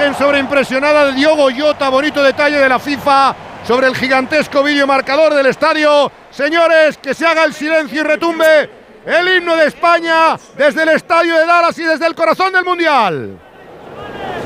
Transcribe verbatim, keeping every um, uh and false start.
imagen sobreimpresionada de Diogo Jota, bonito detalle de la FIFA sobre el gigantesco videomarcador del estadio. Señores, que se haga el silencio y retumbe el himno de España desde el estadio de Dallas y desde el corazón del Mundial.